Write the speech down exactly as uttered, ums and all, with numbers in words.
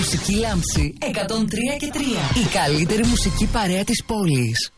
Μουσική Λάμψη εκατόν τρία και τρία. Η καλύτερη μουσική παρέα της πόλης.